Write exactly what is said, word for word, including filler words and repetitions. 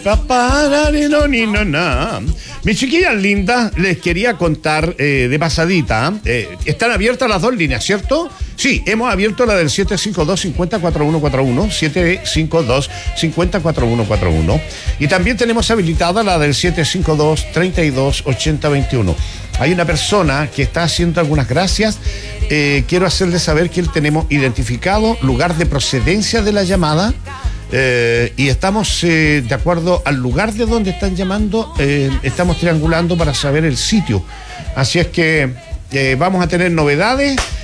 Mis chiquillas lindas, les quería contar eh, de pasadita. Eh, están abiertas las dos líneas, ¿cierto? Sí, hemos abierto la del siete cinco dos, cinco cero cuatro uno cuatro uno, siete cinco dos, cinco cero cuatro uno cuatro uno. Y también tenemos habilitada la del siete cinco dos, treinta y dos, ochenta veintiuno. Hay una persona que está haciendo algunas gracias. Eh, quiero hacerle saber que tenemos identificado lugar de procedencia de la llamada. Eh, y estamos, eh, de acuerdo al lugar de donde están llamando, eh, estamos triangulando para saber el sitio. Así es que eh, vamos a tener novedades